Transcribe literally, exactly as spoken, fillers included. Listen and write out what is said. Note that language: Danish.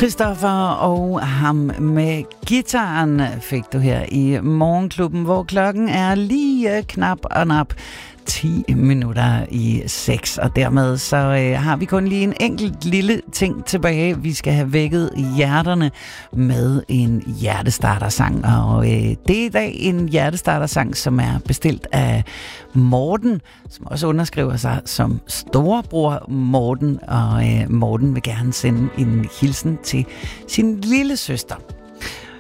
Christoffer og ham med gitaren fik du her i Morgenklubben, hvor klokken er lige knap og nap ti minutter i seks, og dermed så øh, har vi kun lige en enkelt lille ting tilbage. Vi skal have vækket hjerterne med en hjertestartersang, og øh, det er i dag en hjertestartersang, som er bestilt af Morten, som også underskriver sig som storebror Morten, og øh, Morten vil gerne sende en hilsen til sin lille søster.